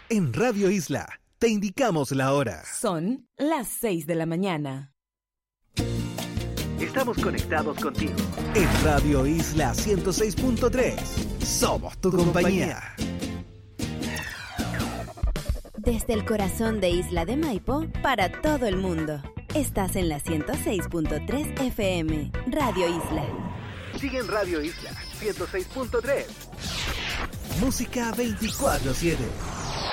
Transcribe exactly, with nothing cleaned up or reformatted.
En Radio Isla, te indicamos la hora. Son las seis de la mañana. Estamos conectados contigo. En Radio Isla ciento seis punto tres. Somos tu compañía. Desde el corazón de Isla de Maipo, para todo el mundo. Estás en la ciento seis punto tres F M, Radio Isla. Sigue en Radio Isla ciento seis punto tres. Música veinticuatro siete.